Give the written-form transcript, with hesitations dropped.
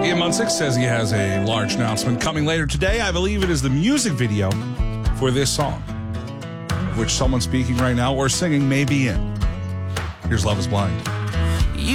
Ian Munsick says he has a large announcement coming later today. I believe it is the music video for this song, which someone speaking right now or singing may be in. Here's Love is Blind.